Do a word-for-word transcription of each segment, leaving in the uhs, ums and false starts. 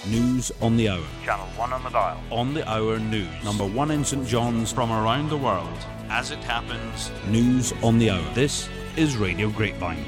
News on the Hour. Channel one on the dial. On the Hour News. Number one in St John's from around the world. As it happens, News on the Hour. This is Radio Grapevine.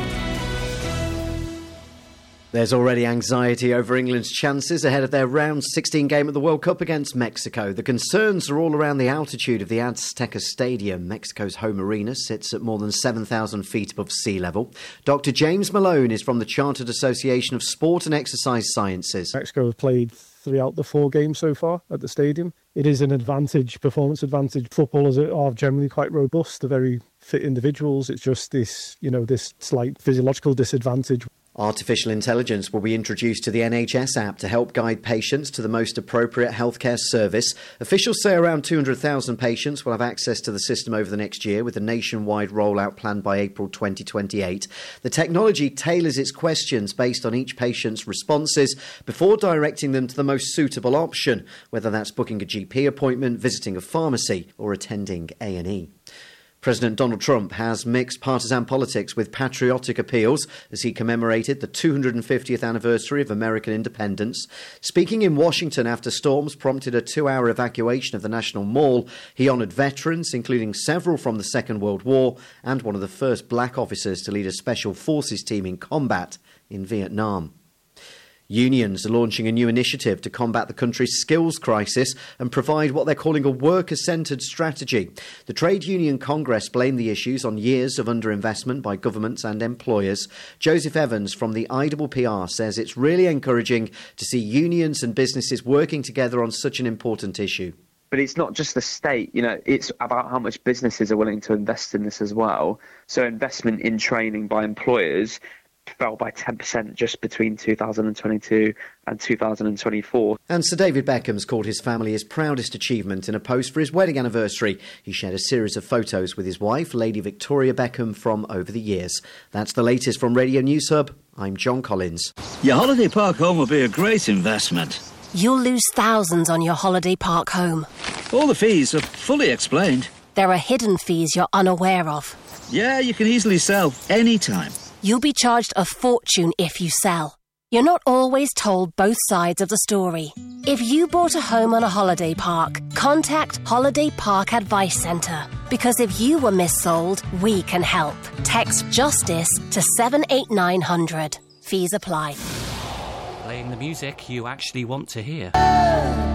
There's already anxiety over England's chances ahead of their round sixteen game at the World Cup against Mexico. The concerns are all around the altitude of the Azteca Stadium. Mexico's home arena sits at more than seven thousand feet above sea level. Doctor James Malone is from the Chartered Association of Sport and Exercise Sciences. Mexico have played three out of the four games so far at the stadium. It is an advantage, performance advantage. Footballers are generally quite robust. They're very fit individuals. It's just this, you know, this slight physiological disadvantage. Artificial intelligence will be introduced to the N H S app to help guide patients to the most appropriate healthcare service. Officials say around two hundred thousand patients will have access to the system over the next year, with a nationwide rollout planned by April twenty twenty-eight. The technology tailors its questions based on each patient's responses before directing them to the most suitable option, whether that's booking a G P appointment, visiting a pharmacy or attending A and E. President Donald Trump has mixed partisan politics with patriotic appeals as he commemorated the two hundred fiftieth anniversary of American independence. Speaking in Washington after storms prompted a two-hour evacuation of the National Mall, he honoured veterans, including several from the Second World War and one of the first black officers to lead a special forces team in combat in Vietnam. Unions are launching a new initiative to combat the country's skills crisis and provide what they're calling a worker-centred strategy. The Trade Union Congress blamed the issues on years of underinvestment by governments and employers. Joseph Evans from the I W P R says it's really encouraging to see unions and businesses working together on such an important issue. But it's not just the state, you know, it's about how much businesses are willing to invest in this as well. So investment in training by employers fell by ten percent just between two thousand twenty-two and two thousand twenty-four. And Sir David Beckham's called his family his proudest achievement in a post for his wedding anniversary. He shared a series of photos with his wife, Lady Victoria Beckham, from over the years. That's the latest from Radio News Hub. I'm John Collins. Your holiday park home will be a great investment. You'll lose thousands on your holiday park home. All the fees are fully explained. There are hidden fees you're unaware of. Yeah, you can easily sell any time. You'll be charged a fortune if you sell. You're not always told both sides of the story. If you bought a home on a holiday park, contact Holiday Park Advice Centre. Because if you were missold, we can help. Text JUSTICE to seven eight nine hundred. Fees apply. Playing the music you actually want to hear.